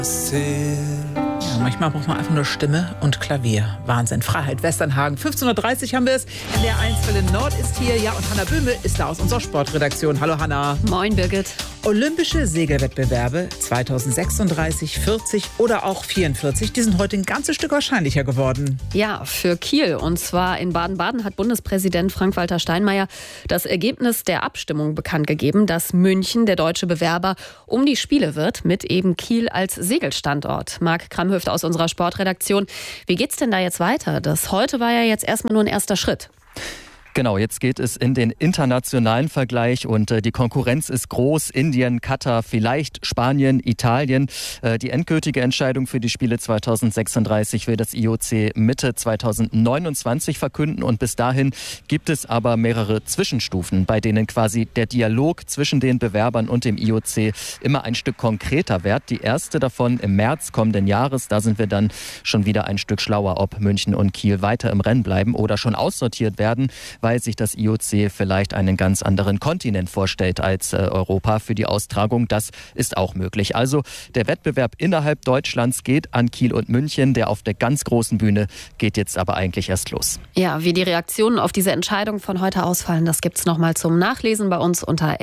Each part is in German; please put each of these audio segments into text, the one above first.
Ja, manchmal braucht man einfach nur Stimme und Klavier. Wahnsinn. Freiheit, Westernhagen. 15.30 Uhr haben wir es. In der 1 Welle Nord ist hier. Ja, und Hanna Böhme ist da aus unserer Sportredaktion. Hallo Hanna. Moin Birgit. Olympische Segelwettbewerbe 2036, 40 oder auch 44, die sind heute ein ganzes Stück wahrscheinlicher geworden. Ja, für Kiel. Und zwar in Baden-Baden hat Bundespräsident Frank-Walter Steinmeier das Ergebnis der Abstimmung bekannt gegeben, dass München der deutsche Bewerber um die Spiele wird, mit eben Kiel als Segelstandort. Marc Kramhöft aus unserer Sportredaktion. Wie geht's denn da jetzt weiter? Das heute war ja jetzt erstmal nur ein erster Schritt. Genau, jetzt geht es in den internationalen Vergleich und die Konkurrenz ist groß. Indien, Katar, vielleicht Spanien, Italien. Die endgültige Entscheidung für die Spiele 2036 will das IOC Mitte 2029 verkünden und bis dahin gibt es aber mehrere Zwischenstufen, bei denen quasi der Dialog zwischen den Bewerbern und dem IOC immer ein Stück konkreter wird. Die erste davon im März kommenden Jahres, da sind wir dann schon wieder ein Stück schlauer, ob München und Kiel weiter im Rennen bleiben oder schon aussortiert werden, weil sich das IOC vielleicht einen ganz anderen Kontinent vorstellt als Europa für die Austragung. Das ist auch möglich. Also der Wettbewerb innerhalb Deutschlands geht an Kiel und München. Der auf der ganz großen Bühne geht jetzt aber eigentlich erst los. Ja, wie die Reaktionen auf diese Entscheidung von heute ausfallen, das gibt's nochmal zum Nachlesen bei uns unter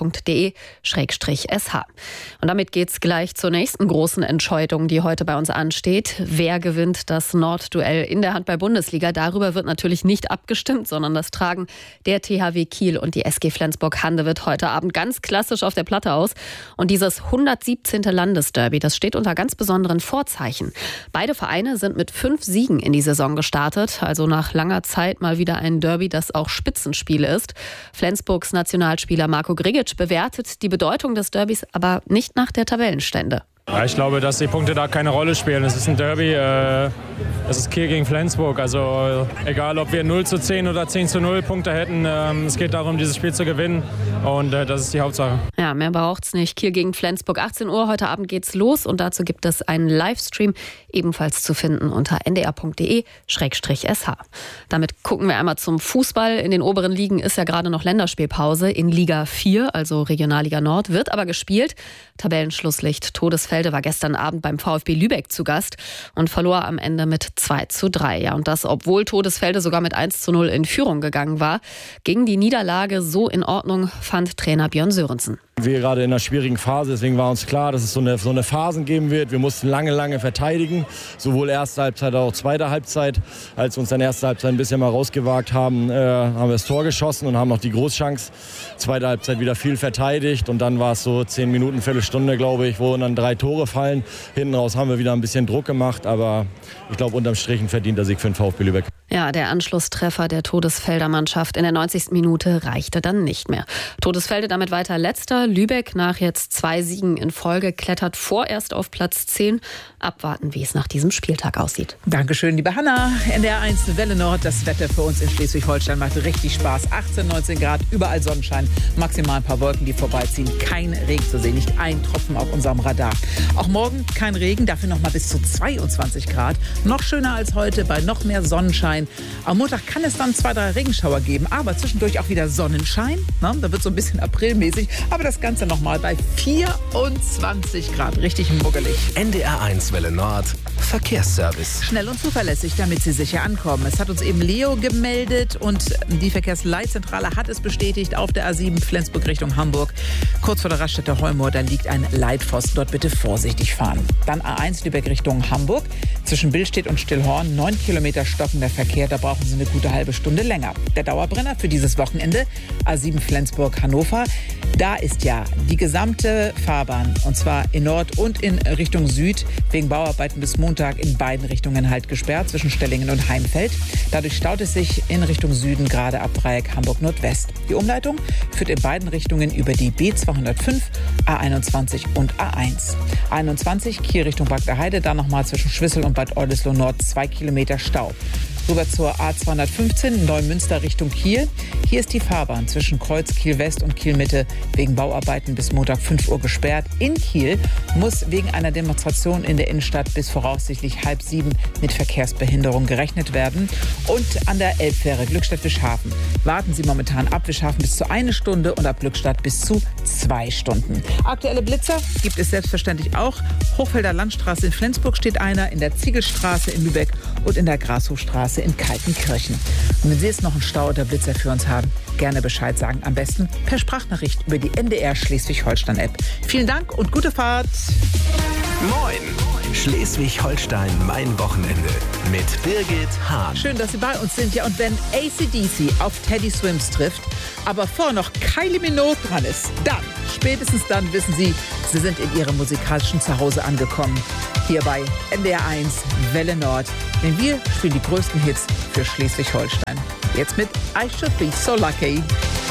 ndr.de/sh. Und damit geht's gleich zur nächsten großen Entscheidung, die heute bei uns ansteht. Wer gewinnt das Nordduell in der Handball-Bundesliga? Darüber wird natürlich nicht abgestimmt, sondern das tragen der THW Kiel und die SG Flensburg-Handewitt heute Abend ganz klassisch auf der Platte aus. Und dieses 117. Landesderby, das steht unter ganz besonderen Vorzeichen. Beide Vereine sind mit 5 Siegen in die Saison gestartet. Also nach langer Zeit mal wieder ein Derby, das auch Spitzenspiel ist. Flensburgs Nationalspieler Marco Grigic bewertet die Bedeutung des Derbys aber nicht nach der Tabellenstände. Ja, ich glaube, dass die Punkte da keine Rolle spielen. Es ist ein Derby, es ist Kiel gegen Flensburg. Also egal, ob wir 0:10 oder 10:0 Punkte hätten, es geht darum, dieses Spiel zu gewinnen und das ist die Hauptsache. Ja, mehr braucht's nicht. Kiel gegen Flensburg, 18 Uhr, heute Abend geht's los und dazu gibt es einen Livestream, ebenfalls zu finden unter ndr.de/sh. Damit gucken wir einmal zum Fußball. In den oberen Ligen ist ja gerade noch Länderspielpause. In Liga 4, also Regionalliga Nord, wird aber gespielt. Tabellenschlusslicht Todesfelde war gestern Abend beim VfB Lübeck zu Gast und verlor am Ende mit 2:3. Ja, und das, obwohl Todesfelde sogar mit 1:0 in Führung gegangen war. Ging die Niederlage so in Ordnung, fand Trainer Björn Sörensen. Wir gerade in einer schwierigen Phase, deswegen war uns klar, dass es so eine Phasen geben wird. Wir mussten lange verteidigen, sowohl erste Halbzeit als auch zweite Halbzeit. Als wir uns dann erste Halbzeit ein bisschen mal rausgewagt haben, haben wir das Tor geschossen und haben noch die Großchance. Zweite Halbzeit wieder viel verteidigt und dann war es so 10 Minuten, Viertelstunde, glaube ich, wo dann 3 Tore fallen. Hinten raus haben wir wieder ein bisschen Druck gemacht, aber ich glaube, unterm Strich ein verdienter Sieg für den VfB Lübeck. Ja, der Anschlusstreffer der Todesfelder Mannschaft in der 90. Minute reichte dann nicht mehr. Todesfelde damit weiter Letzter. Lübeck nach jetzt 2 Siegen in Folge klettert vorerst auf Platz 10. Abwarten, wie es nach diesem Spieltag aussieht. Dankeschön, liebe Hanna. NDR 1 Welle Nord, das Wetter für uns in Schleswig-Holstein macht richtig Spaß. 18, 19 Grad, überall Sonnenschein, maximal ein paar Wolken, die vorbeiziehen. Kein Regen zu sehen, nicht ein Tropfen auf unserem Radar. Auch morgen kein Regen, dafür noch mal bis zu 22 Grad. Noch schöner als heute, bei noch mehr Sonnenschein. Am Montag kann es dann 2, 3 Regenschauer geben, aber zwischendurch auch wieder Sonnenschein. Na, da wird so ein bisschen aprilmäßig, aber das Ganze nochmal bei 24 Grad. Richtig muggelig. NDR 1 Welle Nord, Verkehrsservice. Schnell und zuverlässig, damit Sie sicher ankommen. Es hat uns eben Leo gemeldet und die Verkehrsleitzentrale hat es bestätigt auf der A7 Flensburg Richtung Hamburg. Kurz vor der Raststätte Heumoor, da liegt ein Leitpfosten. Dort bitte vorsichtig fahren. Dann A1 Lübeck Richtung Hamburg. Zwischen Billstedt und Stillhorn 9 Kilometer stockender Verkehr. Da brauchen Sie eine gute halbe Stunde länger. Der Dauerbrenner für dieses Wochenende, A7 Flensburg-Hannover. Da ist ja die gesamte Fahrbahn, und zwar in Nord und in Richtung Süd, wegen Bauarbeiten bis Montag in beiden Richtungen halt gesperrt, zwischen Stellingen und Heimfeld. Dadurch staut es sich in Richtung Süden, gerade ab Dreieck Hamburg-Nordwest. Die Umleitung führt in beiden Richtungen über die B205, A21 und A1. A21 Kiel Richtung Bagdaheide, dann nochmal zwischen Schwissel und Bad Oldesloe Nord 2 Kilometer Stau. rüber zur A215 Neumünster Richtung Kiel. Hier ist die Fahrbahn zwischen Kreuz Kiel West und Kiel Mitte wegen Bauarbeiten bis Montag 5 Uhr gesperrt. In Kiel muss wegen einer Demonstration in der Innenstadt bis voraussichtlich 6:30 mit Verkehrsbehinderung gerechnet werden. Und an der Elbfähre Glückstadt-Wischhafen warten Sie momentan ab Wischhafen bis zu 1 Stunde und ab Glückstadt bis zu 2 Stunden. Aktuelle Blitzer gibt es selbstverständlich auch. Hochfelder Landstraße in Flensburg steht einer, in der Ziegelstraße in Lübeck und in der Grashofstraße in Kaltenkirchen. Und wenn Sie jetzt noch einen Stau oder Blitzer für uns haben, gerne Bescheid sagen. Am besten per Sprachnachricht über die NDR Schleswig-Holstein-App. Vielen Dank und gute Fahrt. Moin! Schleswig-Holstein, mein Wochenende mit Birgit Hahn. Schön, dass Sie bei uns sind. Ja, und wenn AC/DC auf Teddy Swims trifft, aber vorher noch Kylie Minogue dran ist, dann, spätestens dann wissen Sie, Sie sind in Ihrem musikalischen Zuhause angekommen. Hier bei NDR 1 Welle Nord. Denn wir spielen die größten Hits für Schleswig-Holstein. Jetzt mit I Should Be So Lucky.